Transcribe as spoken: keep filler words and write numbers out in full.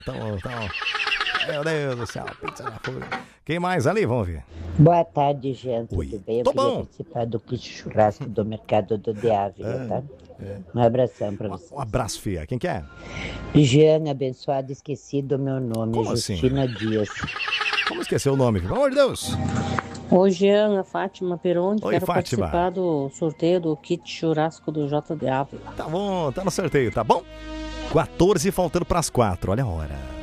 Tá bom, tá bom. Meu Deus do céu, pizza na fúria. Quem mais ali? Vamos ver. Boa tarde, gente. Oi. Tudo bem? Eu Tô queria bom. participar do kit churrasco do mercado do De Ávila, tá? Um abração pra vocês. Um abraço, Fia. Quem que é? Jean, abençoado, esqueci do meu nome. Como assim? Justina Dias. Como esqueceu o nome? Pelo amor de Deus. Oi, Jean, a Fátima Peronde. Oi, Quero Fátima. participar do sorteio do kit churrasco do J de Ávila. Tá bom, tá no sorteio, tá bom? quatorze faltando pras quatro, olha a hora.